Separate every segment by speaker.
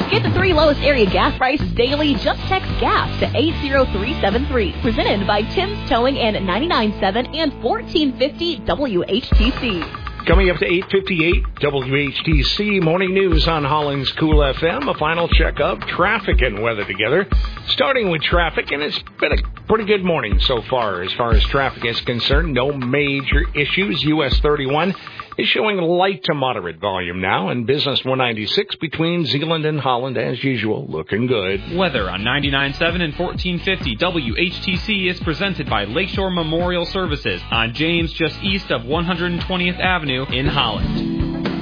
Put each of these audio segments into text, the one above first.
Speaker 1: Get the 3 lowest area gas prices daily. Just text GAS to 80373. Presented by Tim's Towing and 99.7 and 1450 WHTC.
Speaker 2: Coming up to 8:58 WHTC Morning News on Holland's Cool FM. A final check of traffic and weather together. Starting with traffic, and it's been a pretty good morning so far as traffic is concerned. No major issues. US 31 is showing light to moderate volume now, and Business 196 between Zeeland and Holland, as usual, looking good.
Speaker 3: Weather on 99.7 and 1450 WHTC is presented by Lakeshore Memorial Services on James, just east of 120th Avenue in Holland.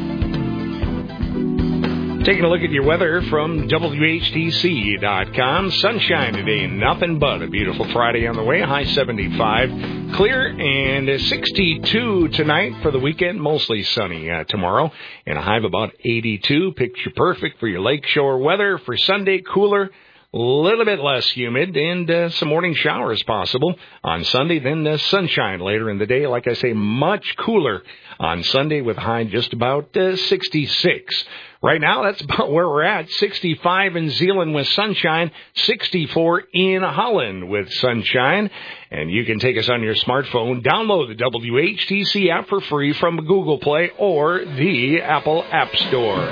Speaker 2: Taking a look at your weather from WHTC.com. Sunshine today, nothing but a beautiful Friday on the way. High 75, clear, and 62 tonight for the weekend. Mostly sunny tomorrow, and a high of about 82. Picture perfect for your lakeshore weather. For Sunday, cooler, a little bit less humid, and some morning showers possible on Sunday. Then sunshine later in the day. Like I say, much cooler on Sunday with a high just about 66. Right now, that's about where we're at. 65 in Zeeland with sunshine, 64 in Holland with sunshine. And you can take us on your smartphone. Download the WHTC app for free from Google Play or the Apple App Store.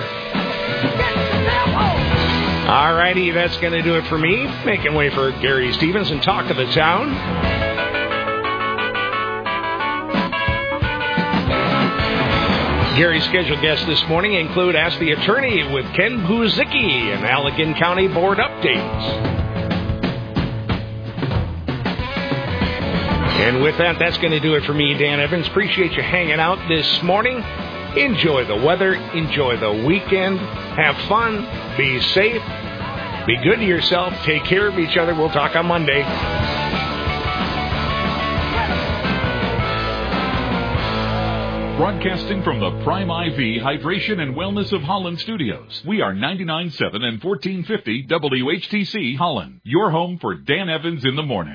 Speaker 2: All righty, that's going to do it for me. Making way for Gary Stevens and Talk of the Town. Gary's scheduled guests this morning include Ask the Attorney with Ken Buzicki and Allegan County Board updates. And with that, that's going to do it for me, Dan Evans. Appreciate you hanging out this morning. Enjoy the weather. Enjoy the weekend. Have fun. Be safe. Be good to yourself. Take care of each other. We'll talk on Monday.
Speaker 4: Broadcasting from the Prime IV Hydration and Wellness of Holland studios. We are 99.7 and 1450 WHTC Holland. Your home for Dan Evans in the morning.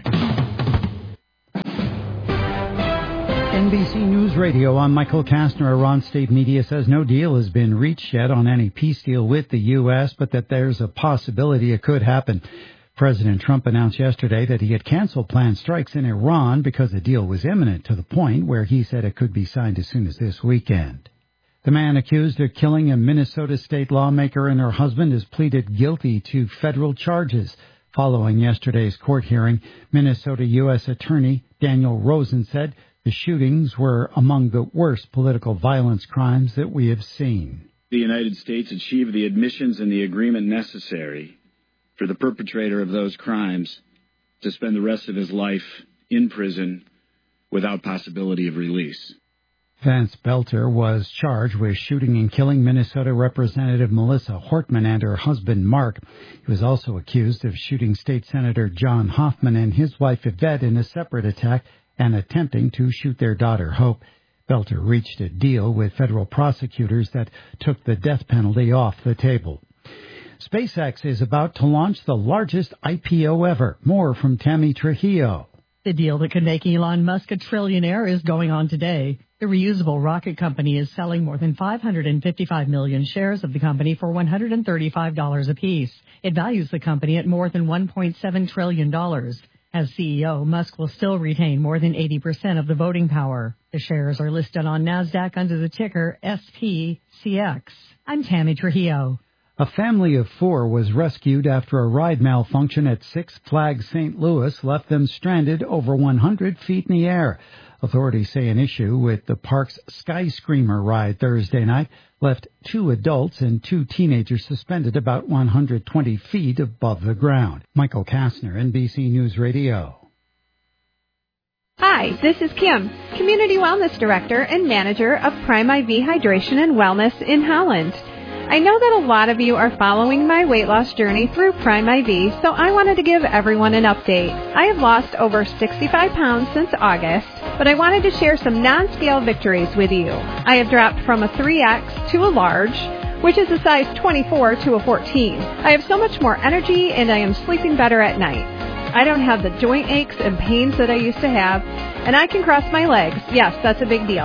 Speaker 5: NBC News Radio, I'm Michael Kastner. Iran State Media says no deal has been reached yet on any peace deal with the U.S., but that there's a possibility it could happen. President Trump announced yesterday that he had canceled planned strikes in Iran because a deal was imminent, to the point where he said it could be signed as soon as this weekend. The man accused of killing a Minnesota state lawmaker and her husband has pleaded guilty to federal charges. Following yesterday's court hearing, Minnesota U.S. Attorney Daniel Rosen said the shootings were among the worst political violence crimes that we have seen.
Speaker 6: The United States achieved the admissions and the agreement necessary for the perpetrator of those crimes to spend the rest of his life in prison without possibility of release.
Speaker 5: Vance Belter was charged with shooting and killing Minnesota Representative Melissa Hortman and her husband Mark. He was also accused of shooting State Senator John Hoffman and his wife Yvette in a separate attack and attempting to shoot their daughter Hope. Belter reached a deal with federal prosecutors that took the death penalty off the table. SpaceX is about to launch the largest IPO ever. More from Tammy Trujillo.
Speaker 7: The deal that could make Elon Musk a trillionaire is going on today. The reusable rocket company is selling more than 555 million shares of the company for $135 apiece. It values the company at more than $1.7 trillion. As CEO, Musk will still retain more than 80% of the voting power. The shares are listed on NASDAQ under the ticker SPCX. I'm Tammy Trujillo.
Speaker 5: A family of 4 was rescued after a ride malfunction at Six Flags St. Louis left them stranded over 100 feet in the air. Authorities say an issue with the park's Sky Screamer ride Thursday night left 2 adults and 2 teenagers suspended about 120 feet above the ground. Michael Kastner, NBC News Radio.
Speaker 8: Hi, this is Kim, Community Wellness Director and Manager of Prime IV Hydration and Wellness in Holland. I know that a lot of you are following my weight loss journey through Prime IV, so I wanted to give everyone an update. I have lost over 65 pounds since August, but I wanted to share some non-scale victories with you. I have dropped from a 3X to a large, which is a size 24 to a 14. I have so much more energy and I am sleeping better at night. I don't have the joint aches and pains that I used to have, and I can cross my legs. Yes, that's a big deal.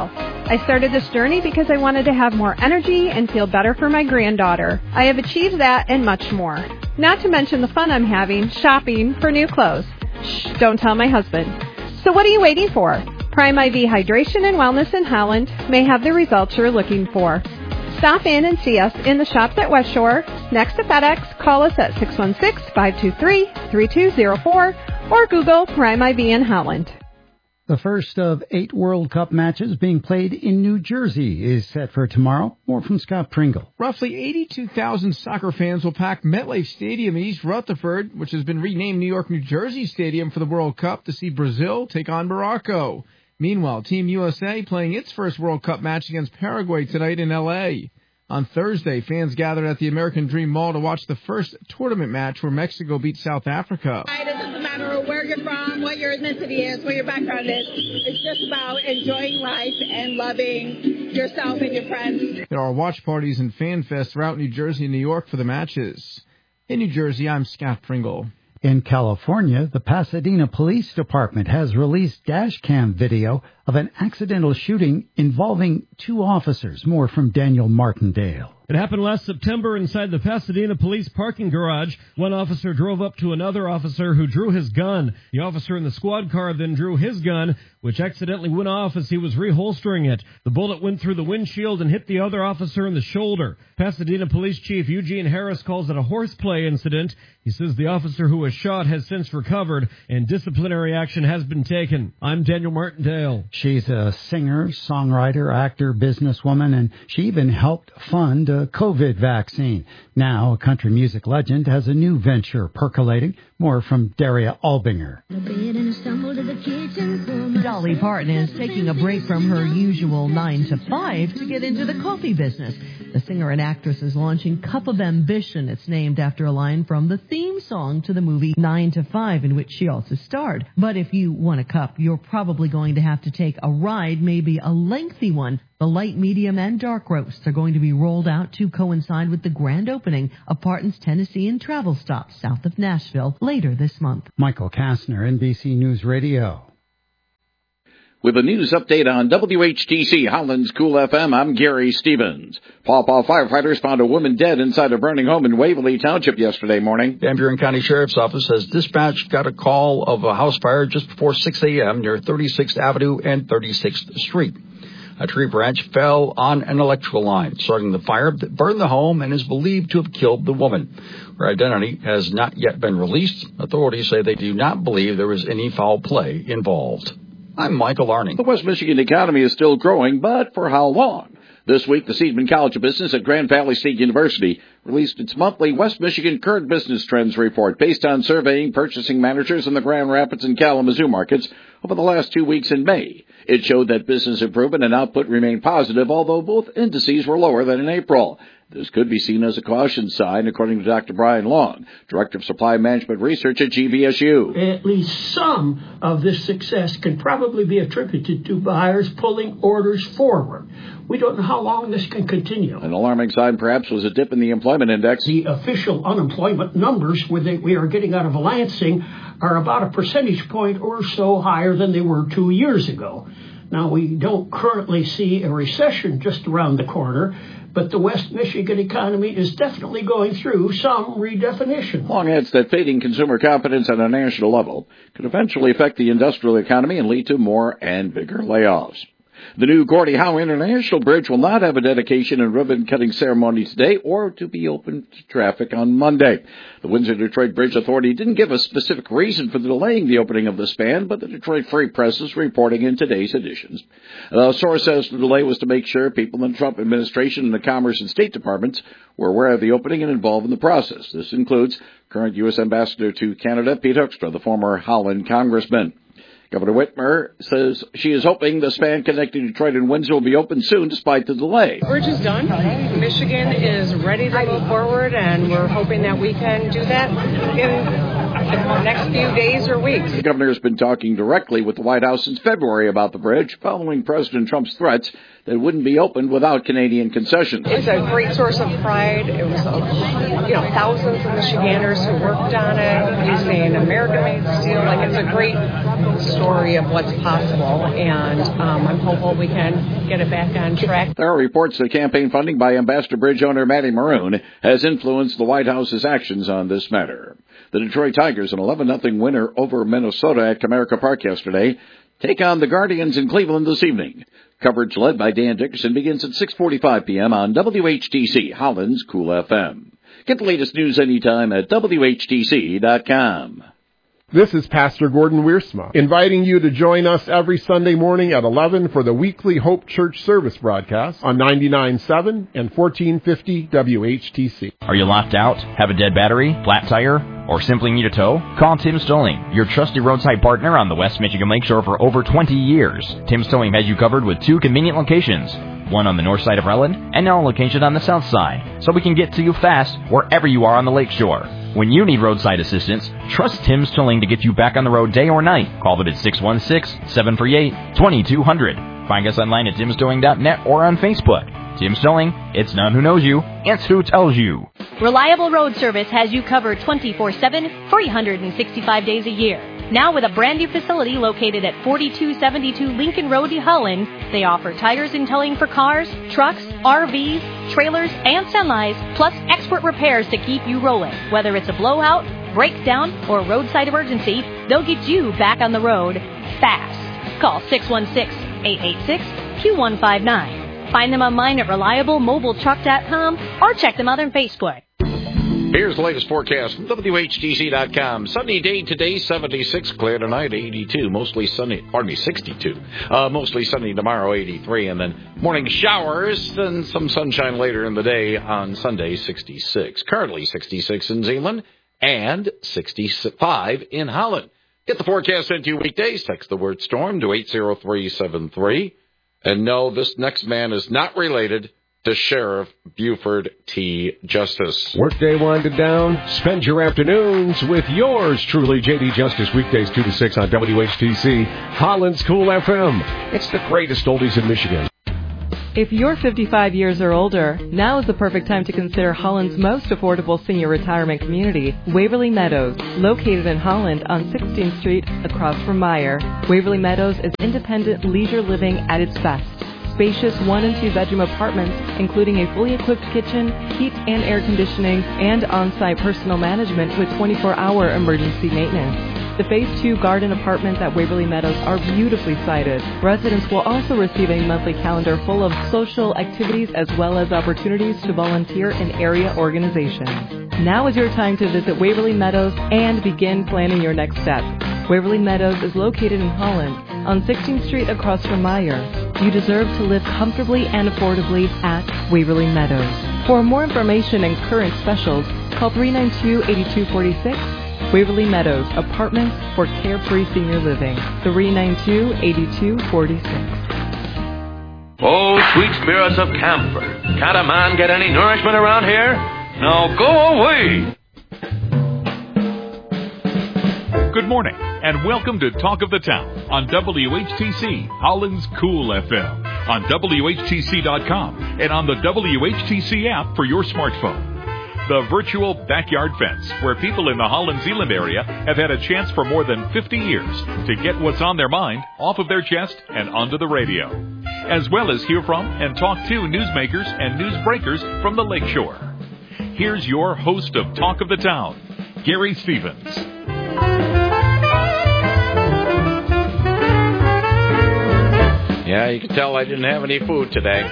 Speaker 8: I started this journey because I wanted to have more energy and feel better for my granddaughter. I have achieved that and much more. Not to mention the fun I'm having shopping for new clothes. Shh, don't tell my husband. So what are you waiting for? Prime IV Hydration and Wellness in Holland may have the results you're looking for. Stop in and see us in the shops at West Shore, next to FedEx. Call us at 616-523-3204 or Google Prime IV in Holland.
Speaker 5: The first of 8 World Cup matches being played in New Jersey is set for tomorrow. More from Scott Pringle.
Speaker 9: Roughly 82,000 soccer fans will pack MetLife Stadium in East Rutherford, which has been renamed New York, New Jersey Stadium for the World Cup, to see Brazil take on Morocco. Meanwhile, Team USA playing its first World Cup match against Paraguay tonight in L.A. On Thursday, fans gathered at the American Dream Mall to watch the first tournament match where Mexico beat South Africa.
Speaker 10: It doesn't matter where you're from, what your ethnicity is, what your background is. It's just about enjoying life and loving yourself and your friends.
Speaker 9: There are watch parties and fan fests throughout New Jersey and New York for the matches. In New Jersey, I'm Scott Pringle.
Speaker 5: In California, the Pasadena Police Department has released dash cam video of an accidental shooting involving 2 officers. More from Daniel Martindale.
Speaker 11: It happened last September inside the Pasadena police parking garage. One officer drove up to another officer who drew his gun. The officer in the squad car then drew his gun, which accidentally went off as he was reholstering it. The bullet went through the windshield and hit the other officer in the shoulder. Pasadena Police Chief Eugene Harris calls it a horseplay incident. He says the officer who was shot has since recovered and disciplinary action has been taken. I'm Daniel Martindale.
Speaker 5: She's a singer, songwriter, actor, businesswoman, and she even helped fund a COVID vaccine. Now, a country music legend has a new venture percolating. More from Daria Albinger.
Speaker 7: Dolly Parton is taking a break from her usual 9 to 5 to get into the coffee business. The singer and actress is launching Cup of Ambition. It's named after a line from the theme song to the movie 9 to 5, in which she also starred. But if you want a cup, you're probably going to have to take a ride, maybe a lengthy one. The light, medium, and dark roasts are going to be rolled out to coincide with the grand opening of Parton's Tennessee and travel stop south of Nashville later this month.
Speaker 5: Michael Kastner, NBC News Radio.
Speaker 12: With a news update on WHTC Holland's Cool FM, I'm Gary Stevens. Paw Paw firefighters found a woman dead inside a burning home in Waverly Township yesterday morning.
Speaker 13: Van Buren County Sheriff's Office has dispatched got a call of a house fire just before 6 a.m. near 36th Avenue and 36th Street. A tree branch fell on an electrical line, starting the fire that burned the home and is believed to have killed the woman. Her identity has not yet been released. Authorities say they do not believe there was any foul play involved. I'm Michael Arning.
Speaker 12: The West Michigan economy is still growing, but for how long? This week, the Seidman College of Business at Grand Valley State University released its monthly West Michigan Current Business Trends Report based on surveying purchasing managers in the Grand Rapids and Kalamazoo markets over the last 2 weeks in May. It showed that business improvement and output remained positive, although both indices were lower than in April. This could be seen as a caution sign, according to Dr. Brian Long, Director of Supply Management Research at GVSU.
Speaker 14: At least some of this success can probably be attributed to buyers pulling orders forward. We don't know how long this can continue.
Speaker 12: An alarming sign, perhaps, was a dip in the employment index.
Speaker 14: The official unemployment numbers we are getting out of Lansing are about a percentage point or so higher than they were 2 years ago. Now, we don't currently see a recession just around the corner, but the West Michigan economy is definitely going through some redefinition.
Speaker 12: Long adds that fading consumer confidence at a national level could eventually affect the industrial economy and lead to more and bigger layoffs. The new Gordie Howe International Bridge will not have a dedication and ribbon-cutting ceremony today or to be open to traffic on Monday. The Windsor-Detroit Bridge Authority didn't give a specific reason for delaying the opening of the span, but the Detroit Free Press is reporting in today's editions. A source says the delay was to make sure people in the Trump administration and the Commerce and State Departments were aware of the opening and involved in the process. This includes current U.S. Ambassador to Canada, Pete Hoekstra, the former Holland congressman. Governor Whitmer says she is hoping the span connecting Detroit and Windsor will be open soon despite the delay.
Speaker 15: The bridge is done. Michigan is ready to move forward, and we're hoping that we can do that in the next few days or weeks.
Speaker 12: The governor has been talking directly with the White House since February about the bridge, following President Trump's threats that it wouldn't be opened without Canadian concessions.
Speaker 15: It's a great source of pride. It was, thousands of Michiganders who worked on it using American-made steel. It's a great story of what's possible, and I'm hopeful we can get it back on track.
Speaker 12: There are reports that campaign funding by Ambassador Bridge owner Matty Maroon has influenced the White House's actions on this matter. The Detroit Tigers, an 11-0 winner over Minnesota at Comerica Park yesterday, take on the Guardians in Cleveland this evening. Coverage led by Dan Dickerson begins at 6:45 p.m. on WHTC, Holland's Cool FM. Get the latest news anytime at WHTC.com.
Speaker 16: This is Pastor Gordon Wiersma, inviting you to join us every Sunday morning at 11 for the weekly Hope Church service broadcast on 99.7 and 1450 WHTC.
Speaker 17: Are you locked out, have a dead battery, flat tire, or simply need a tow? Call Tim's Towing, your trusty roadside partner on the West Michigan Lakeshore for over 20 years. Tim's Towing has you covered with 2 convenient locations, one on the north side of Relland and now a location on the south side, so we can get to you fast wherever you are on the lakeshore. When you need roadside assistance, trust Tim's Towing to get you back on the road day or night. Call them at 616-738-2200. Find us online at timstowing.net or on Facebook. Tim's Towing, it's not who knows you, it's who tells you.
Speaker 18: Reliable Road Service has you covered 24/7, 365 days a year. Now with a brand new facility located at 4272 Lincoln Road, Holland, they offer tires and towing for cars, trucks, RVs, trailers, and semis, plus expert repairs to keep you rolling. Whether it's a blowout, breakdown, or roadside emergency, they'll get you back on the road fast. Call 616-886-Q159. Find them online at reliablemobiletruck.com or check them out on Facebook.
Speaker 2: Here's the latest forecast from WHTC.com. Sunny day today, 76. Clear tonight, 82. Mostly sunny, 62. Mostly sunny tomorrow, 83. And then morning showers, then some sunshine later in the day on Sunday, 66. Currently 66 in Zeeland and 65 in Holland. Get the forecast sent to you weekdays. Text the word storm to 80373. And no, this next man is not related to Sheriff Buford T. Justice.
Speaker 19: Workday winded down. Spend your afternoons with yours truly, J.D. Justice, weekdays 2 to 6 on WHTC, Holland's Cool FM. It's the greatest oldies in Michigan.
Speaker 20: If you're 55 years or older, now is the perfect time to consider Holland's most affordable senior retirement community, Waverly Meadows, located in Holland on 16th Street across from Meyer. Waverly Meadows is independent leisure living at its best. Spacious 1- and 2-bedroom apartments, including a fully equipped kitchen, heat and air conditioning, and on-site personal management with 24-hour emergency maintenance. The Phase 2 garden apartments at Waverly Meadows are beautifully sited. Residents will also receive a monthly calendar full of social activities as well as opportunities to volunteer in area organizations. Now is your time to visit Waverly Meadows and begin planning your next step. Waverly Meadows is located in Holland on 16th Street across from Meyer. You deserve to live comfortably and affordably at Waverly Meadows. For more information and current specials, call 392-8246. Waverly Meadows, apartments for carefree senior living. 392-8246.
Speaker 21: Oh, sweet spirits of camphor. Can't a man get any nourishment around here? Now go away!
Speaker 4: Good morning, and welcome to Talk of the Town on WHTC, Holland's Cool FM, on WHTC.com, and on the WHTC app for your smartphone. The virtual backyard fence, where people in the Holland-Zeeland area have had a chance for more than 50 years to get what's on their mind off of their chest and onto the radio, as well as hear from and talk to newsmakers and newsbreakers from the Lakeshore. Here's your host of Talk of the Town, Gary Stevens.
Speaker 2: Yeah, you can tell I didn't have any food today.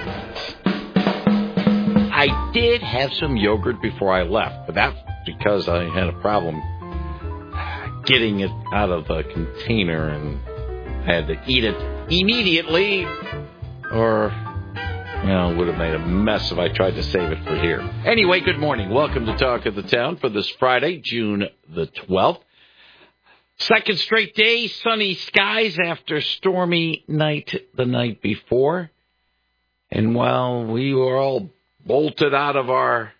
Speaker 2: I did have some yogurt before I left, but that's because I had a problem getting it out of the container and I had to eat it immediately, or, well, it would have made a mess if I tried to save it for here. Anyway, good morning. Welcome to Talk of the Town for this Friday, June the 12th. Second straight day, sunny skies after stormy night the night before. And while we were all bolted out of our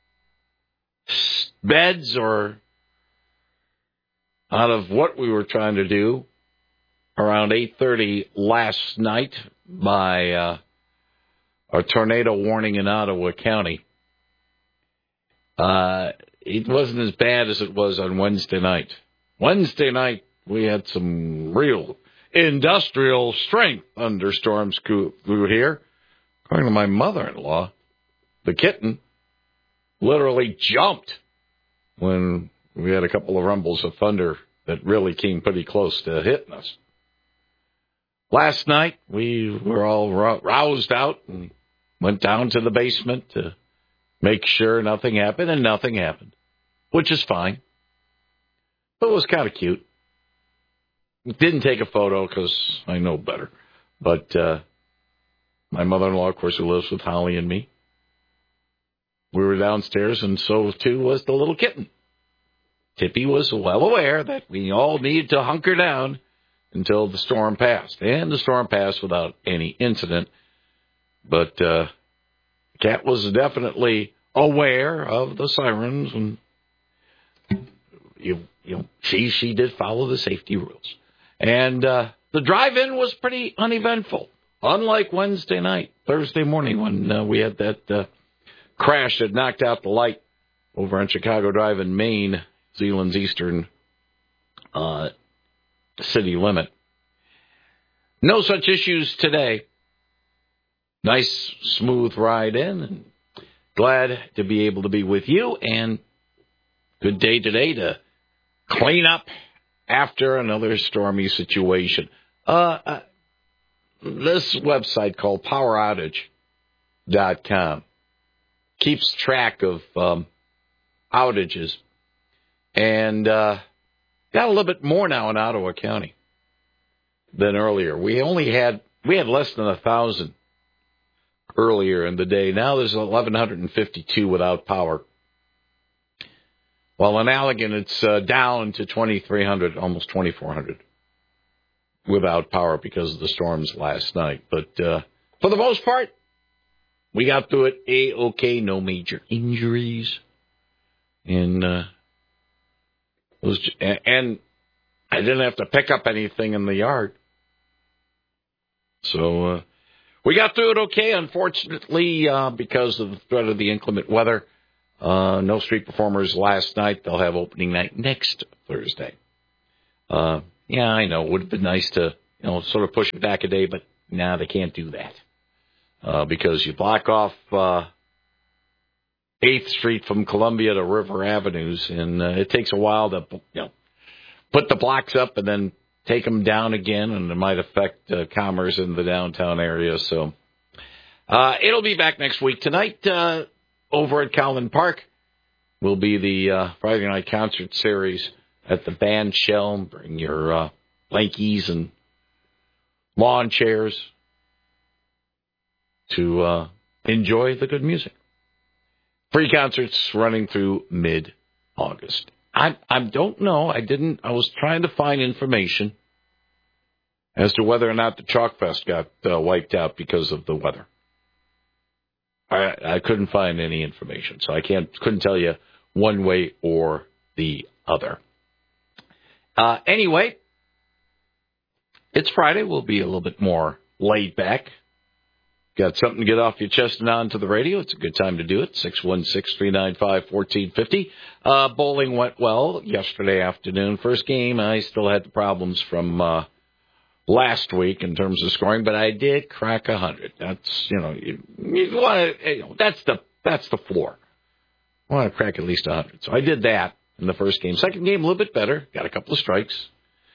Speaker 2: beds or out of what we were trying to do around 8:30 last night by a tornado warning in Ottawa County, it wasn't as bad as it was on Wednesday night. Wednesday night
Speaker 12: We had some real industrial strength thunderstorms through here. According to my mother-in-law, the kitten literally jumped when we had a couple of rumbles of thunder that really came pretty close to hitting us. Last night, we were all roused out and went down to the basement to make sure nothing happened, and nothing happened, which is fine. But it was kind of cute. Didn't take a photo because I know better. But my mother-in-law, of course, who lives with Holly and me, we were downstairs, and so too was the little kitten. Tippy was well aware that we all needed to hunker down until the storm passed. And the storm passed without any incident. But Cat was definitely aware of the sirens, and she did follow the safety rules. And the drive-in was pretty uneventful, unlike Wednesday night, Thursday morning, when we had that crash that knocked out the light over on Chicago Drive in Maine, Zealand's eastern city limit. No such issues today. Nice, smooth ride in, and glad to be able to be with you, and good day today to clean up after another stormy situation. This website called PowerOutage.com keeps track of outages, and got a little bit more now in Ottawa County than earlier. We had less than 1,000 earlier in the day. Now there's 1,152 without power. While in Allegan, it's down to 2,300, almost 2,400 without power because of the storms last night. But for the most part, we got through it A-OK, no major injuries. And I didn't have to pick up anything in the yard. So we got through it okay. Unfortunately, because of the threat of the inclement weather, no street performers last night. They'll have opening night next Thursday. Yeah, I know. It would have been nice to, sort of push it back a day, but nah, they can't do that. Because you block off 8th Street from Columbia to River Avenues, and it takes a while to, put the blocks up and then take them down again, and it might affect commerce in the downtown area. So it'll be back next week. Tonight, over at Calvin Park, will be the Friday night concert series at the band shell. Bring your blankies and lawn chairs to enjoy the good music. Free concerts running through mid-August. I don't know. I was trying to find information as to whether or not the Chalk Fest got wiped out because of the weather. I couldn't find any information, so I couldn't tell you one way or the other. Anyway, it's Friday. We'll be a little bit more laid back. Got something to get off your chest and onto the radio? It's a good time to do it. 616-395-1450. Bowling went well yesterday afternoon. First game, I still had the problems from last week in terms of scoring, but I did crack 100. That's you want to, that's the floor. I want to crack at least 100. So I did that in the first game. Second game, a little bit better. Got a couple of strikes.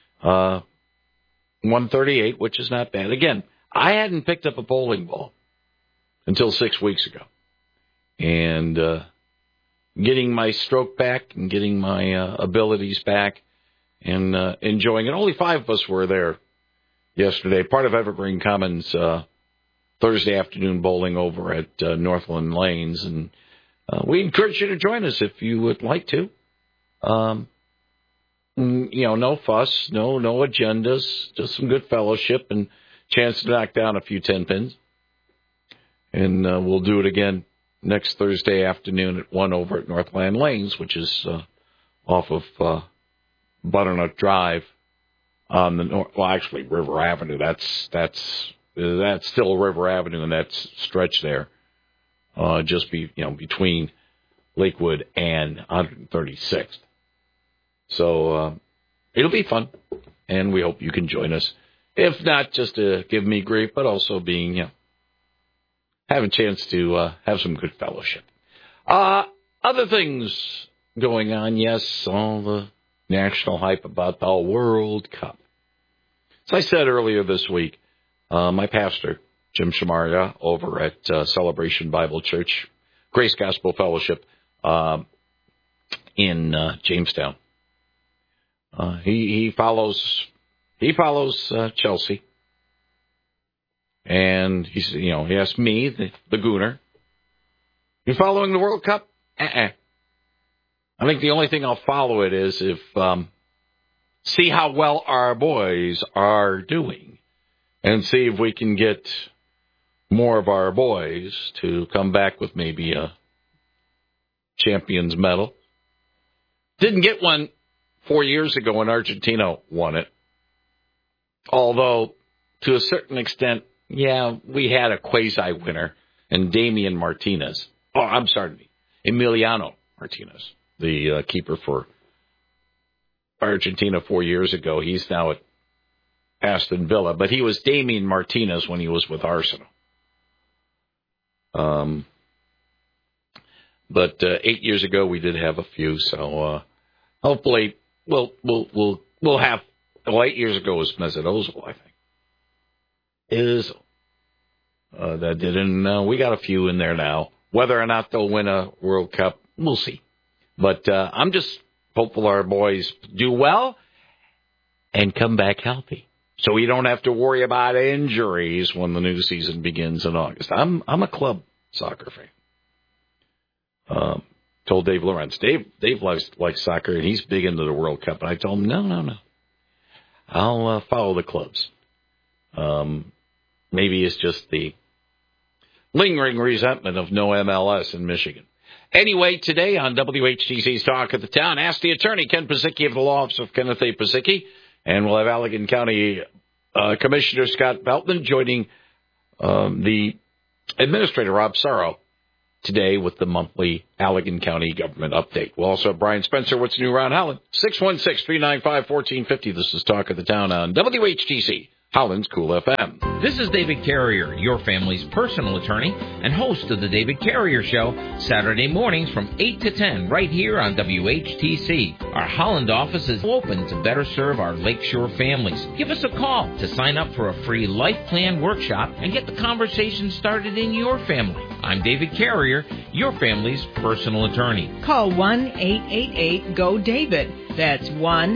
Speaker 12: 138, which is not bad. Again, I hadn't picked up a bowling ball until 6 weeks ago. And getting my stroke back and getting my abilities back and enjoying it. Only 5 of us were there yesterday. Part of Evergreen Commons Thursday afternoon bowling over at Northland Lanes. And we encourage you to join us if you would like to. No fuss, no agendas, just some good fellowship and chance to knock down a few 10 pins. And we'll do it again next Thursday afternoon at 1 over at Northland Lanes, which is off of Butternut Drive on the actually River Avenue. That's still River Avenue in that stretch there, just between Lakewood and 136th. So it'll be fun, and we hope you can join us. If not, just to give me grief, but also being, have a chance to have some good fellowship. Other things going on, yes, all the national hype about the World Cup. As I said earlier this week, my pastor, Jim Shamaria, over at Celebration Bible Church, Grace Gospel Fellowship in Jamestown, he follows Chelsea, and he asked me, the Gooner, you following the World Cup? I think the only thing I'll follow it is if see how well our boys are doing, and see if we can get more of our boys to come back with maybe a champion's medal. Didn't get one 4 years ago when Argentina won it. Although, to a certain extent, we had a quasi-winner in Emiliano Martinez, the keeper for Argentina 4 years ago. He's now at Aston Villa, but he was Damian Martinez when he was with Arsenal. But 8 years ago we did have a few, so hopefully we'll have. Well, 8 years ago was Mesut Ozil, I think. That did, and we got a few in there now. Whether or not they'll win a World Cup, we'll see. But I'm just hopeful our boys do well and come back healthy, so we don't have to worry about injuries when the new season begins in August. I'm a club soccer fan. Told Dave Lawrence. Dave likes soccer, and he's big into the World Cup. And I told him, no. I'll follow the clubs. Maybe it's just the lingering resentment of no MLS in Michigan. Anyway, today on WHTC's Talk of the Town, ask the attorney, Ken Pizicki of the Law Office of Kenneth A. Pizicki, and we'll have Allegan County Commissioner Scott Beltman joining the Administrator Rob Sorrow today with the monthly Allegan County Government Update. We'll also have Brian Spencer, What's New Around Holland, 616-395-1450. This is Talk of the Town on WHTC, Holland's Cool FM.
Speaker 1: This is David Carrier, your family's personal attorney and host of the David Carrier Show, Saturday mornings from 8 to 10 right here on WHTC. Our Holland office is open to better serve our Lakeshore families. Give us a call to sign up for a free life plan workshop and get the conversation started in your family. I'm David Carrier, your family's personal attorney.
Speaker 22: Call 1-888-GO-DAVID. That's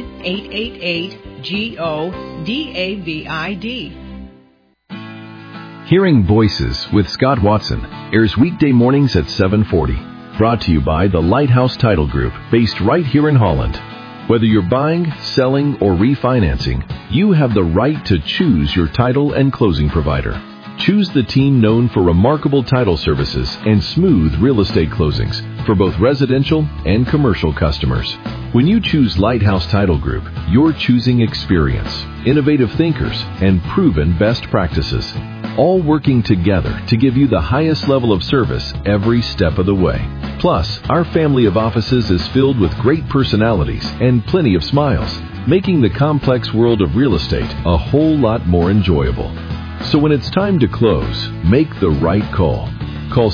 Speaker 22: 1-888-GO-DAVID.
Speaker 23: Hearing Voices with Scott Watson airs weekday mornings at 7:40. Brought to you by the Lighthouse Title Group, based right here in Holland. Whether you're buying, selling, or refinancing, you have the right to choose your title and closing provider. Choose the team known for remarkable title services and smooth real estate closings for both residential and commercial customers. When you choose Lighthouse Title Group, you're choosing experience, innovative thinkers, and proven best practices, all working together to give you the highest level of service every step of the way. Plus, our family of offices is filled with great personalities and plenty of smiles, making the complex world of real estate a whole lot more enjoyable. So when it's time to close, make the right call. Call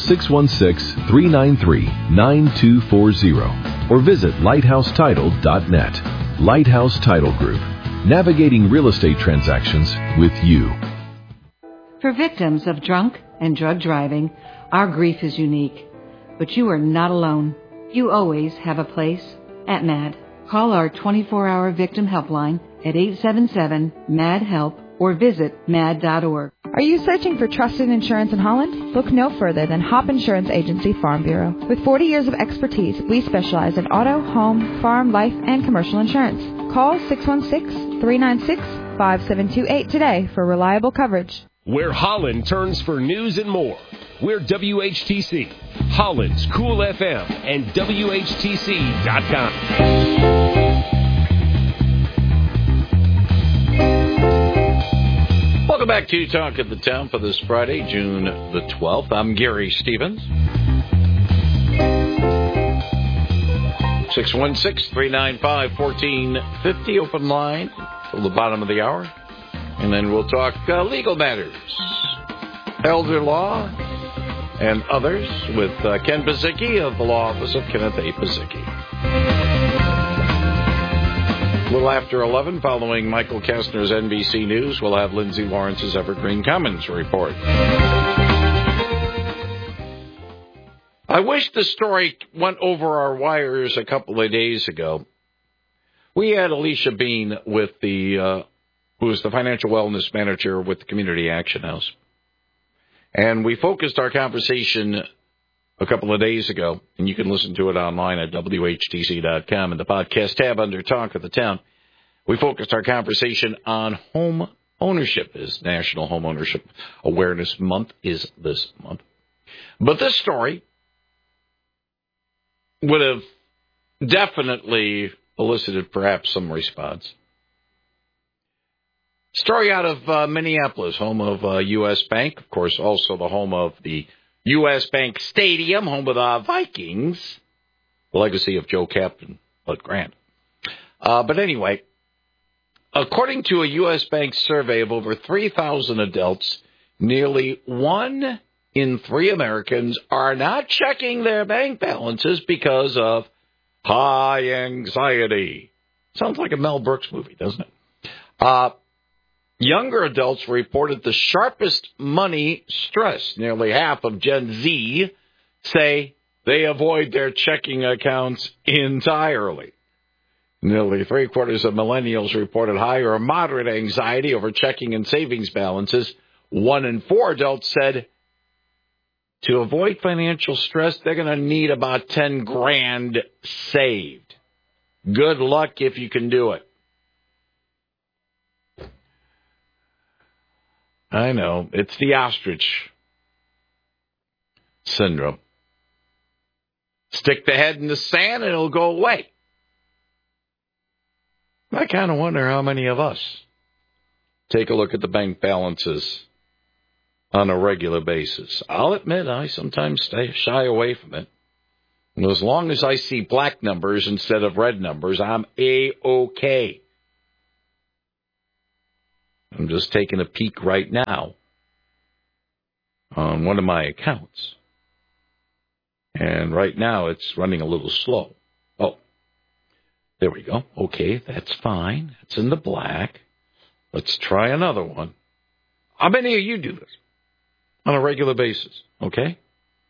Speaker 23: 616-393-9240 or visit lighthousetitle.net. Lighthouse Title Group, navigating real estate transactions with you.
Speaker 24: For victims of drunk and drug driving, our grief is unique. But you are not alone. You always have a place at MAD. Call our 24-hour victim helpline at 877-MAD-HELP or visit mad.org.
Speaker 25: Are you searching for trusted insurance in Holland? Look no further than Hop Insurance Agency Farm Bureau. With 40 years of expertise, we specialize in auto, home, farm, life, and commercial insurance. Call 616-396-5728 today for reliable coverage.
Speaker 19: Where Holland turns for news and more. We're WHTC, Holland's Cool FM, and WHTC.com.
Speaker 12: Welcome back to Talk of the Town for this Friday, June the 12th. I'm Gary Stevens. 616-395-1450, open line till the bottom of the hour. And then we'll talk legal matters, elder law, and others with Ken Pazicki of the Law Office of Kenneth A. Pazicki. A little after 11, following Michael Kastner's NBC News, we'll have Lindsay Lawrence's Evergreen Commons report. I wish the story went over our wires a couple of days ago. We had Alicia Bean with who is the financial wellness manager with the Community Action House. And we focused our conversation a couple of days ago, and you can listen to it online at WHTC.com in the podcast tab under Talk of the Town. We focused our conversation on home ownership, as National Home Ownership Awareness Month is this month. But this story would have definitely elicited perhaps some response. Story out of Minneapolis, home of U.S. Bank, of course, also the home of the U.S. Bank Stadium, home of the Vikings, the legacy of Joe Kapp and Bud Grant. But anyway, according to a U.S. Bank survey of over 3,000 adults, nearly 1 in 3 Americans are not checking their bank balances because of high anxiety. Sounds like a Mel Brooks movie, doesn't it? Younger adults reported the sharpest money stress. Nearly half of Gen Z say they avoid their checking accounts entirely. Nearly 3/4 of millennials reported high or moderate anxiety over checking and savings balances. 1 in 4 adults said to avoid financial stress, they're going to need about 10 grand saved. Good luck if you can do it. I know, it's the ostrich syndrome. Stick the head in the sand and it'll go away. I kind of wonder how many of us take a look at the bank balances on a regular basis. I'll admit I sometimes shy away from it. And as long as I see black numbers instead of red numbers, I'm A-OK. I'm just taking a peek right now on one of my accounts. And right now it's running a little slow. Oh, there we go. Okay, that's fine. It's in the black. Let's try another one. How many of you do this on a regular basis? Okay?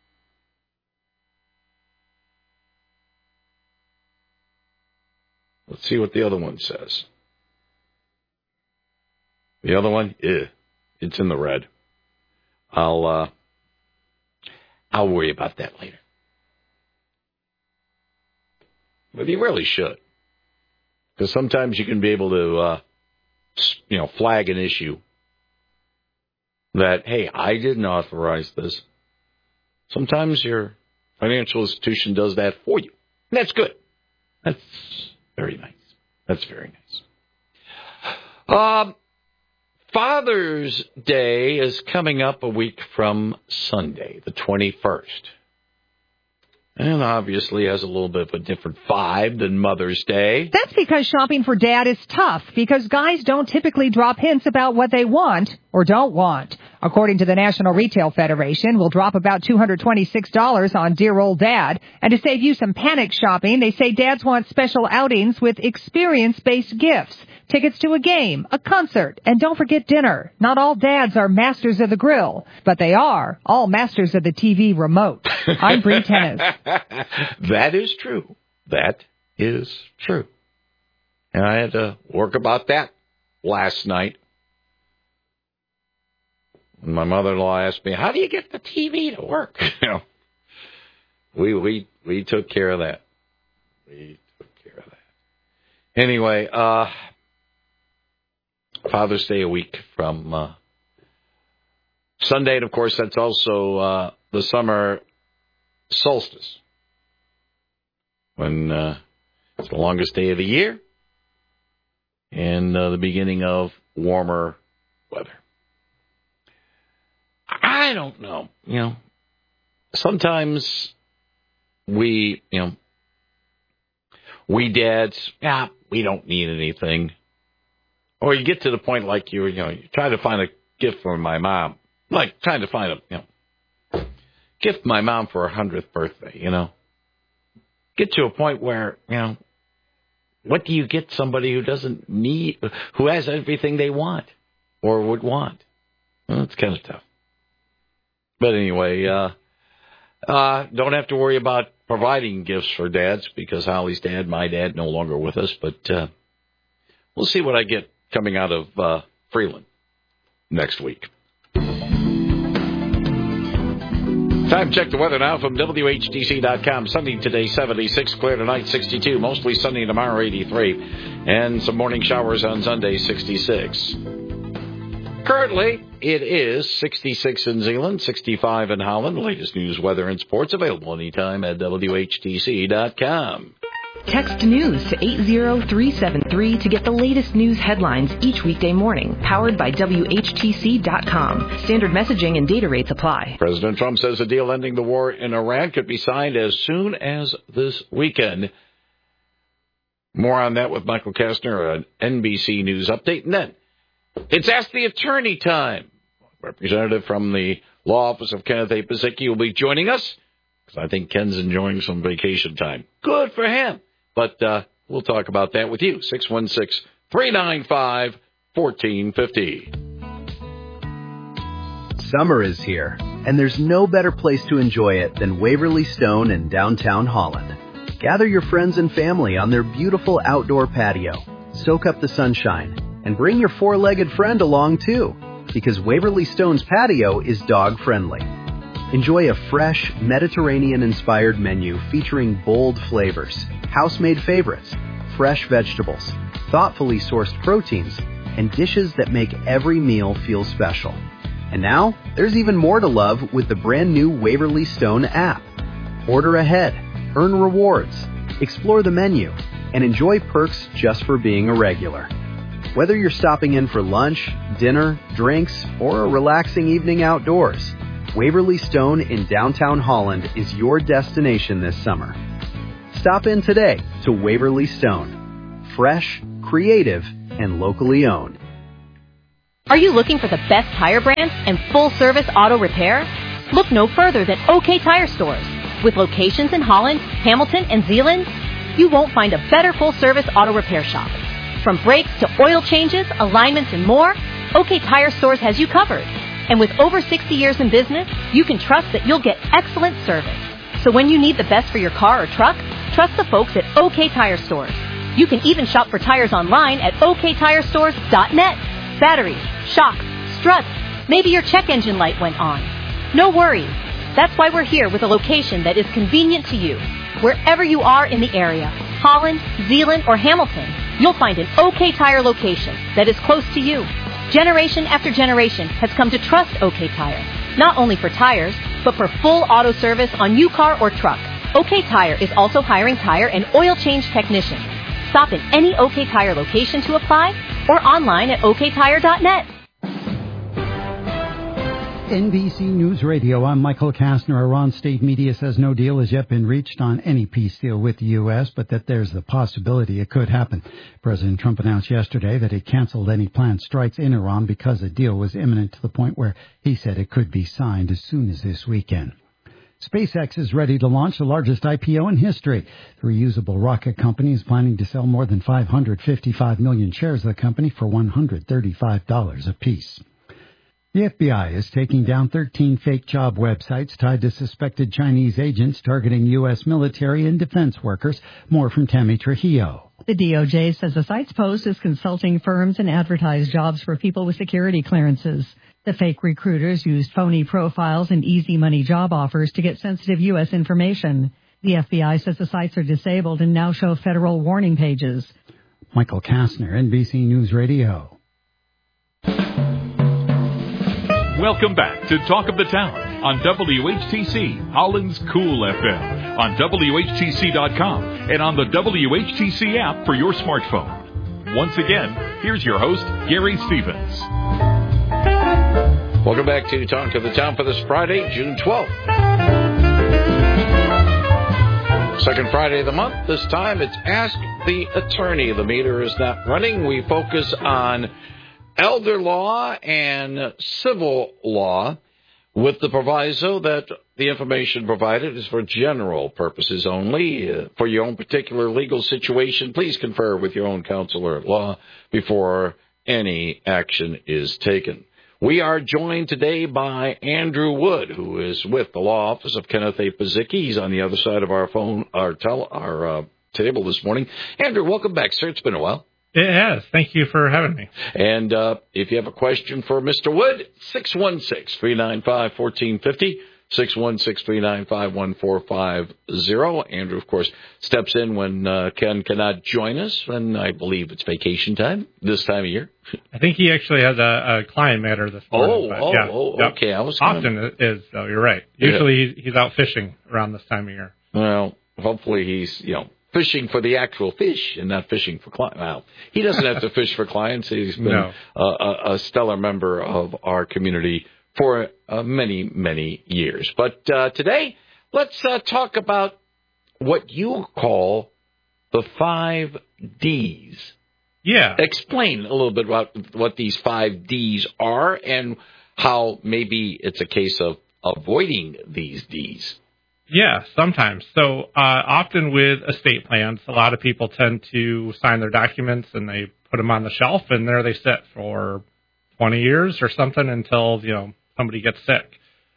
Speaker 12: Let's see what the other one says. The other one, it's in the red. I'll worry about that later. But you really should. Because sometimes you can be able to, flag an issue that, hey, I didn't authorize this. Sometimes your financial institution does that for you. And that's good. That's very nice. That's very nice. Father's Day is coming up a week from Sunday, the 21st. And obviously has a little bit of a different vibe than Mother's Day.
Speaker 3: That's because shopping for Dad is tough, because guys don't typically drop hints about what they want or don't want. According to the National Retail Federation, we'll drop about $226 on dear old Dad. And to save you some panic shopping, they say dads want special outings with experience-based gifts. Tickets to a game, a concert, and don't forget dinner. Not all dads are masters of the grill, but they are all masters of the TV remote. I'm Bree Tennis.
Speaker 12: That is true. That is true. And I had to work about that last night. And my mother-in-law asked me, how do you get the TV to work? We took care of that. We took care of that. Anyway, Father's Day a week from Sunday. And, of course, that's also the summer solstice, when it's the longest day of the year and the beginning of warmer weather. I don't know. Sometimes we, We dads, we don't need anything. Or you get to the point like you try to find a gift for my mom. Like trying to find a gift for my mom for her 100th birthday, Get to a point where, what do you get somebody who doesn't need, who has everything they want or would want? Well, it's kind of tough. But anyway, don't have to worry about providing gifts for dads because Holly's dad, my dad, no longer with us. But we'll see what I get coming out of Freeland next week. Time check the weather now from WHTC.com. Sunny today, 76. Clear tonight, 62. Mostly sunny tomorrow, 83. And some morning showers on Sunday, 66. Currently, it is 66 in Zeeland, 65 in Holland. The latest news, weather, and sports available anytime at WHTC.com.
Speaker 6: Text news to 80373 to get the latest news headlines each weekday morning. Powered by WHTC.com. Standard messaging and data rates apply.
Speaker 12: President Trump says a deal ending the war in Iran could be signed as soon as this weekend. More on that with Michael Kastner, an NBC News update. And then it's Ask the Attorney time. Representative from the law office of Kenneth A. Pizicki will be joining us because I think Ken's enjoying some vacation time. Good for him. But we'll talk about that with you. 616-395-1450.
Speaker 8: Summer is here, and there's no better place to enjoy it than Waverly Stone in downtown Holland. Gather your friends and family on their beautiful outdoor patio. Soak up the sunshine, and bring your four-legged friend along too, because Waverly Stone's patio is dog-friendly. Enjoy a fresh, Mediterranean-inspired menu featuring bold flavors, house-made favorites, fresh vegetables, thoughtfully sourced proteins, and dishes that make every meal feel special. And now, there's even more to love with the brand new Waverly Stone app. Order ahead, earn rewards, explore the menu, and enjoy perks just for being a regular. Whether you're stopping in for lunch, dinner, drinks, or a relaxing evening outdoors, Waverly Stone in downtown Holland is your destination this summer. Stop in today to Waverly Stone. Fresh, creative, and locally owned.
Speaker 18: Are you looking for the best tire brands and full-service auto repair? Look no further than OK Tire Stores. With locations in Holland, Hamilton, and Zeeland, you won't find a better full-service auto repair shop. From brakes to oil changes, alignments, and more, OK Tire Stores has you covered. And with over 60 years in business, you can trust that you'll get excellent service. So when you need the best for your car or truck, trust the folks at OK Tire Stores. You can even shop for tires online at oktirestores.net. Batteries, shocks, struts, maybe your check engine light went on. No worries. That's why we're here with a location that is convenient to you. Wherever you are in the area, Holland, Zeeland, or Hamilton, you'll find an OK Tire location that is close to you. Generation after generation has come to trust OK Tire, not only for tires, but for full auto service on new car or truck. OK Tire is also hiring tire and oil change technicians. Stop in any OK Tire location to apply or online at oktire.net.
Speaker 5: NBC News Radio, I'm Michael Kastner. Iran State Media says no deal has yet been reached on any peace deal with the U.S., but that there's the possibility it could happen. President Trump announced yesterday that he canceled any planned strikes in Iran because a deal was imminent to the point where he said it could be signed as soon as this weekend. SpaceX is ready to launch the largest IPO in history. The reusable rocket company is planning to sell more than 555 million shares of the company for $135 apiece. The FBI is taking down 13 fake job websites tied to suspected Chinese agents targeting U.S. military and defense workers. More from Tammy Trujillo.
Speaker 7: The DOJ says the sites posed as consulting firms and advertised jobs for people with security clearances. The fake recruiters used phony profiles and easy money job offers to get sensitive U.S. information. The FBI says the sites are disabled and now show federal warning pages.
Speaker 5: Michael Kastner, NBC News Radio.
Speaker 4: Welcome back to Talk of the Town on WHTC, Holland's Cool FM, on WHTC.com, and on the WHTC app for your smartphone. Once again, here's your host, Gary Stevens.
Speaker 12: Welcome back to Talk of the Town for this Friday, June 12th. Second Friday of the month. This time it's Ask the Attorney. The meter is not running. We focus on elder law and civil law with the proviso that the information provided is for general purposes only. For your own particular legal situation, please confer with your own counselor at law before any action is taken. We are joined today by Andrew Wood, who is with the law office of Kenneth A. Pazicki. He's on the other side of our table this morning. Andrew, welcome back, sir. It's been a while.
Speaker 9: It has. Thank you for having me.
Speaker 12: And if you have a question for Mr. Wood, 616-395-1450. 616-395-1450. Andrew, of course, steps in when Ken cannot join us, and I believe it's vacation time this time of year.
Speaker 9: I think he actually has a client matter this morning.
Speaker 12: Okay. I was
Speaker 9: often is, though. You're right. Usually he's out fishing around this time of year.
Speaker 12: Well, hopefully he's, fishing for the actual fish and not fishing for clients. Well, he doesn't have to fish for clients. He's been a stellar member of our community for many, many years. But today, let's talk about what you call the 5 Ds.
Speaker 9: Yeah.
Speaker 12: Explain a little bit about what these 5 Ds are and how maybe it's a case of avoiding these Ds.
Speaker 9: Yeah, sometimes. So often with estate plans, a lot of people tend to sign their documents and they put them on the shelf, and there they sit for 20 years or something until, somebody gets sick.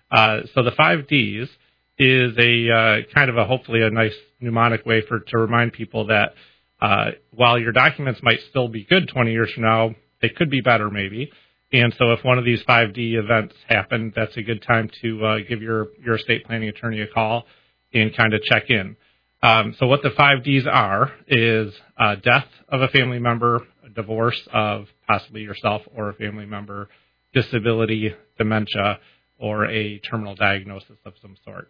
Speaker 9: So the 5 Ds is a kind of hopefully a nice mnemonic way to remind people that while your documents might still be good 20 years from now, they could be better maybe. And so if one of these 5D events happen, that's a good time to give your estate planning attorney a call and kind of check in. So what the 5Ds are is death of a family member, a divorce of possibly yourself or a family member, disability, dementia, or a terminal diagnosis of some sort.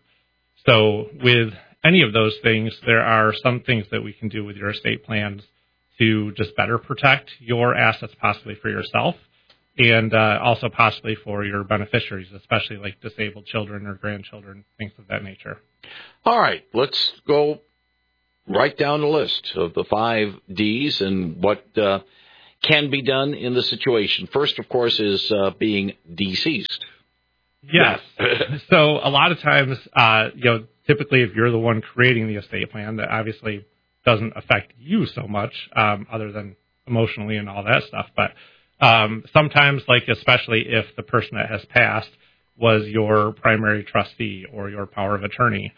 Speaker 9: So with any of those things, there are some things that we can do with your estate plans to just better protect your assets, possibly for yourself, and also possibly for your beneficiaries, especially like disabled children or grandchildren, things of that nature.
Speaker 12: All right, let's go right down the list of the 5 Ds and what can be done in the situation. First, of course, is being deceased.
Speaker 9: Yes. So a lot of times, typically if you're the one creating the estate plan, that obviously doesn't affect you so much, other than emotionally and all that stuff, but sometimes, especially if the person that has passed was your primary trustee or your power of attorney,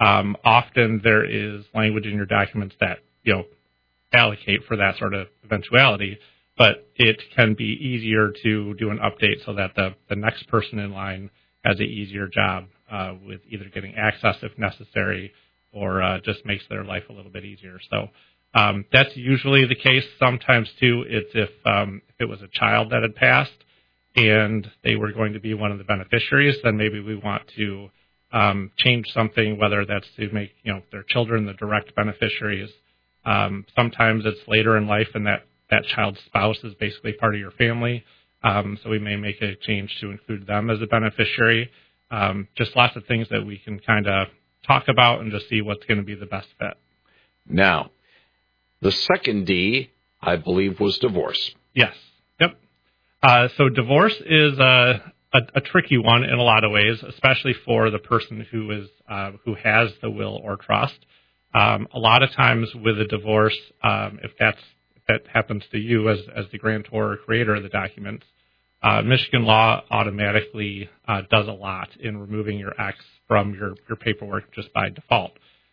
Speaker 9: often there is language in your documents that, allocate for that sort of eventuality, but it can be easier to do an update so that the next person in line has an easier job with either getting access if necessary or just makes their life a little bit easier. So that's usually the case. Sometimes, too, it's if it was a child that had passed and they were going to be one of the beneficiaries, then maybe we want to change something, whether that's to make their children the direct beneficiaries. Sometimes it's later in life and that child's spouse is basically part of your family, so we may make a change to include them as a beneficiary. Just lots of things that we can kind of talk about and just see what's going to be the best fit.
Speaker 12: Now, the second D, I believe, was divorce.
Speaker 9: Yes. Yep. So divorce is a tricky one in a lot of ways, especially for the person who has the will or trust. A lot of times with a divorce, if that happens to you as the grantor or creator of the documents, Michigan law automatically does a lot in removing your ex from your paperwork just by default.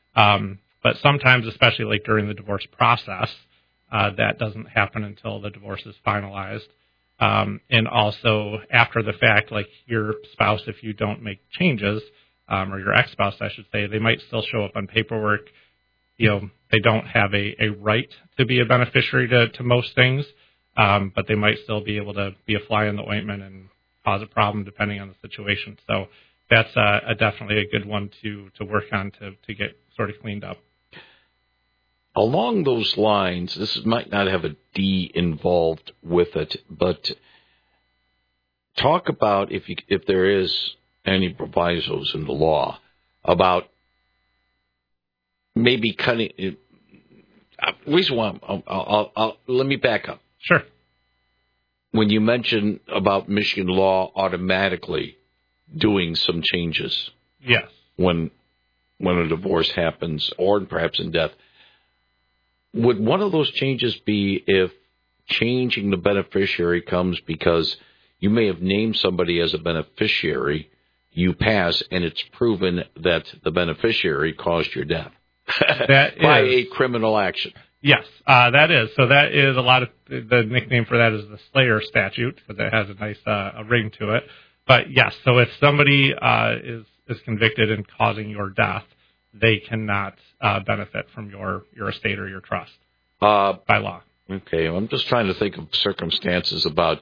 Speaker 9: But sometimes, especially like during the divorce process, that doesn't happen until the divorce is finalized. And also after the fact, like your spouse, if you don't make changes, or your ex-spouse, I should say, they might still show up on paperwork. They don't have a right to be a beneficiary to most things, but they might still be able to be a fly in the ointment and cause a problem depending on the situation. So that's definitely a good one to work on to get sort of cleaned up.
Speaker 12: Along those lines, this might not have a D involved with it, but talk about if there is any provisos in the law about maybe cutting. Reason why let me back up.
Speaker 9: Sure.
Speaker 12: When you mentioned about Michigan law automatically doing some changes,
Speaker 9: yes,
Speaker 12: when a divorce happens or perhaps in death, would one of those changes be if changing the beneficiary comes because you may have named somebody as a beneficiary, you pass, and it's proven that the beneficiary caused your death by a criminal action?
Speaker 9: Yes, that is. So that is a lot of the nickname for that is the Slayer statute because it has a nice ring to it. But yes, so if somebody is convicted in causing your death, they cannot benefit from your estate or your trust by law.
Speaker 12: Okay, I'm just trying to think of circumstances about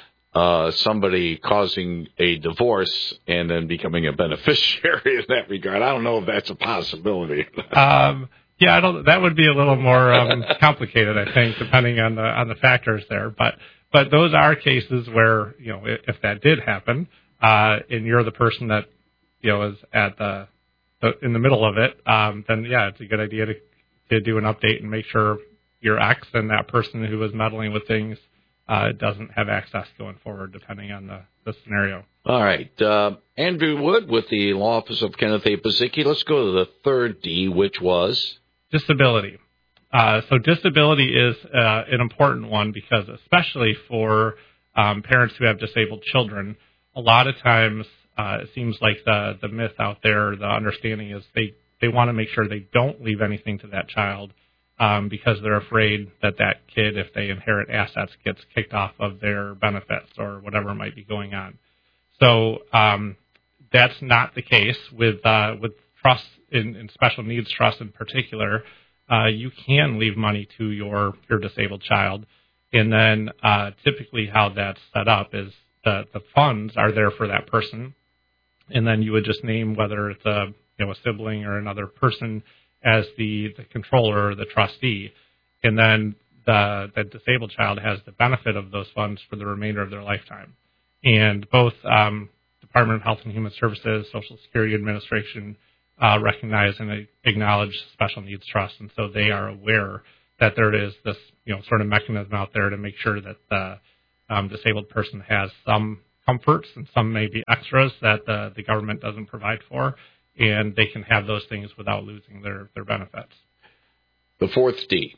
Speaker 12: somebody causing a divorce and then becoming a beneficiary in that regard. I don't know if that's a possibility.
Speaker 9: Yeah, that would be a little more complicated, I think, depending on the factors there. But those are cases where, if that did happen, and you're the person that, is at in the middle of it, then yeah, it's a good idea to do an update and make sure your ex and that person who was meddling with things doesn't have access going forward, depending on the scenario.
Speaker 12: All right. Andrew Wood with the Law Office of Kenneth A. Pazicki. Let's go to the third D, which was?
Speaker 9: Disability. So disability is an important one because especially for parents who have disabled children, a lot of times it seems like the myth out there, the understanding is they want to make sure they don't leave anything to that child because they're afraid that kid, if they inherit assets, gets kicked off of their benefits or whatever might be going on. So that's not the case with trusts in special needs trusts in particular. You can leave money to your disabled child, and then typically how that's set up is the funds are there for that person, and then you would just name whether it's a sibling or another person as the controller or the trustee, and then the disabled child has the benefit of those funds for the remainder of their lifetime. And both Department of Health and Human Services, Social Security Administration recognize and acknowledge special needs trusts, and so they are aware that there is this sort of mechanism out there to make sure that the disabled person has some comforts and some maybe extras that the government doesn't provide for, and they can have those things without losing their benefits.
Speaker 12: The fourth D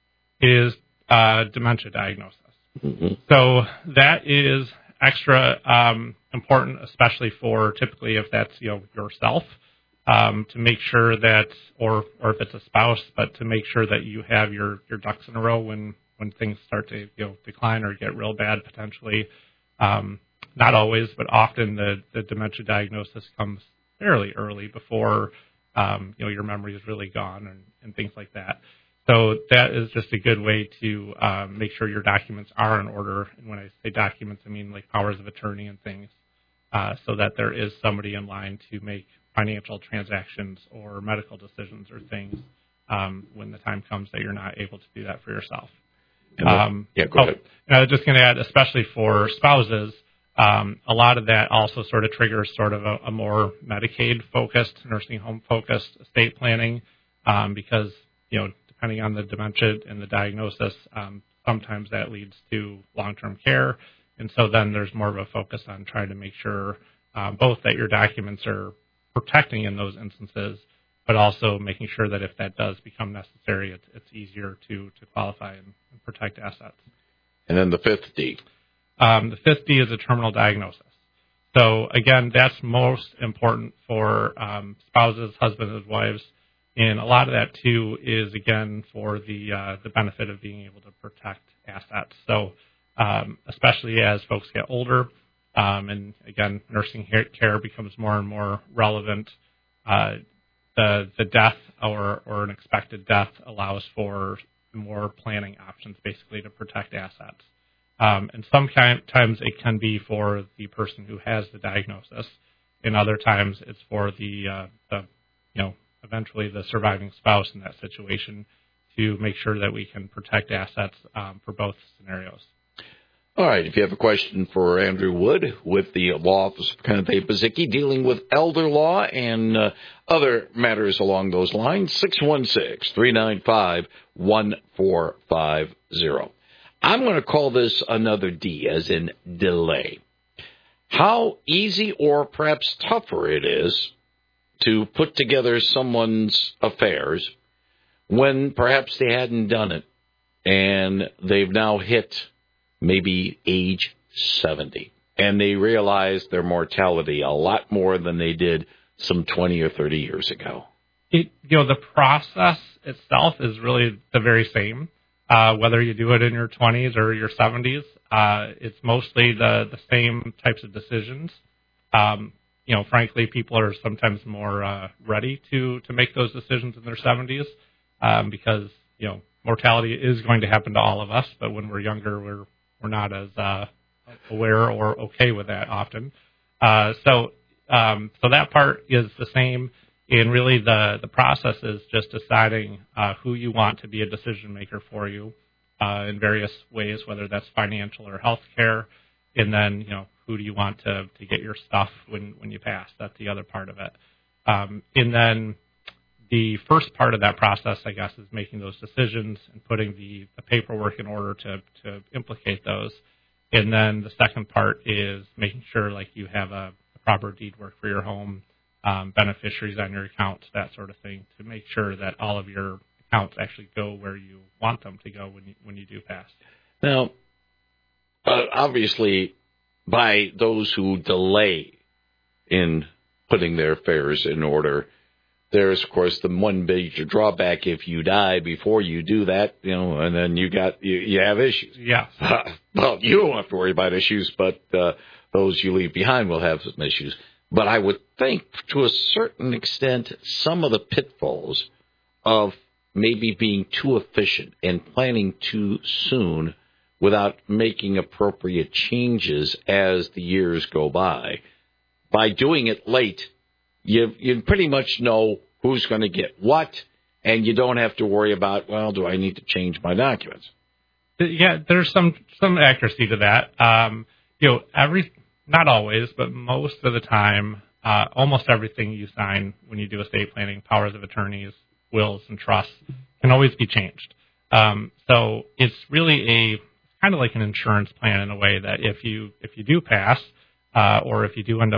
Speaker 9: is dementia diagnosis.
Speaker 12: Mm-hmm.
Speaker 9: So that is extra important, especially for typically if that's yourself, to make sure that, or if it's a spouse, but to make sure that you have your ducks in a row when things start to decline or get real bad potentially. Not always, but often the dementia diagnosis comes fairly early before your memory is really gone and things like that. So that is just a good way to make sure your documents are in order. And when I say documents, I mean like powers of attorney and things, so that there is somebody in line to make financial transactions or medical decisions or things when the time comes that you're not able to do that for yourself.
Speaker 12: Go ahead.
Speaker 9: And I was just going to add, especially for spouses, a lot of that also sort of triggers sort of a more Medicaid-focused, nursing home-focused estate planning because, depending on the dementia and the diagnosis, sometimes that leads to long-term care. And so then there's more of a focus on trying to make sure both that your documents are protecting in those instances, but also making sure that if that does become necessary, it's easier to qualify and protect assets.
Speaker 12: And then the fifth D.
Speaker 9: The fifth D is a terminal diagnosis. So again, that's most important for spouses, husbands, and wives. And a lot of that too is again for the benefit of being able to protect assets. So especially as folks get older, and again, nursing care becomes more and more relevant. The death or an expected death allows for more planning options, basically, to protect assets. And sometimes it can be for the person who has the diagnosis, and other times it's for the eventually the surviving spouse in that situation to make sure that we can protect assets for both scenarios.
Speaker 12: All right, if you have a question for Andrew Wood with the Law Office of Kenneth Pazicki dealing with elder law and other matters along those lines, 616-395-1450. I'm going to call this another D, as in delay. How easy or perhaps tougher it is to put together someone's affairs when perhaps they hadn't done it and they've now hit maybe age 70, and they realize their mortality a lot more than they did some 20 or 30 years ago.
Speaker 9: The process itself is really the very same, whether you do it in your 20s or your 70s. It's mostly the same types of decisions. Frankly, people are sometimes more ready to make those decisions in their 70s because, mortality is going to happen to all of us, but when we're younger, we're not as aware or okay with that often. So that part is the same. And really the process is just deciding who you want to be a decision maker for you in various ways, whether that's financial or health care. And then, who do you want to get your stuff when you pass? That's the other part of it. And then the first part of that process, I guess, is making those decisions and putting the paperwork in order to implicate those. And then the second part is making sure, like, you have a proper deed work for your home, beneficiaries on your account, that sort of thing, to make sure that all of your accounts actually go where you want them to go when you do pass.
Speaker 12: Now, obviously, by those who delay in putting their affairs in order, there's, of course, the one major drawback. If you die before you do that, and then you have issues.
Speaker 9: Yeah.
Speaker 12: Well, you don't have to worry about issues, but those you leave behind will have some issues. But I would think, to a certain extent, some of the pitfalls of maybe being too efficient and planning too soon without making appropriate changes as the years go by doing it late, you pretty much know who's going to get what, and you don't have to worry about, well, do I need to change my documents?
Speaker 9: Yeah, there's some accuracy to that. Not always, but most of the time, almost everything you sign when you do estate planning, powers of attorneys, wills, and trusts, can always be changed. So it's really kind of like an insurance plan in a way that if you do pass, or if you do end up